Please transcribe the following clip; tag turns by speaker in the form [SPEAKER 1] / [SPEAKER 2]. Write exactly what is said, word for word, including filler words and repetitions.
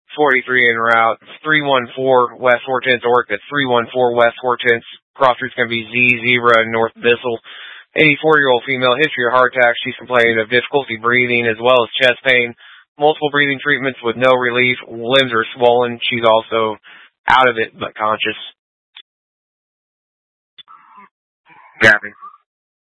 [SPEAKER 1] forty-three en route. three one four West Hortense Orc. That's three one four West Hortense. Cross route's going to be Z Zebra North Bissell. eighty-four-year-old female, history of heart attack. She's complaining of difficulty breathing as well as chest pain. Multiple breathing treatments with no relief. Limbs are swollen. She's also out of it but conscious.
[SPEAKER 2] Copy.